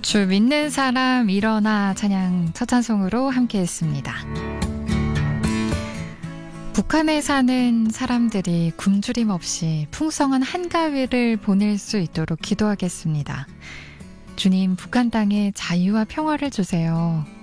주 믿는 사람 일어나 찬양 첫 찬송으로 함께했습니다. 북한에 사는 사람들이 굶주림 없이 풍성한 한가위를 보낼 수 있도록 기도하겠습니다. 주님, 북한 땅에 자유와 평화를 주세요.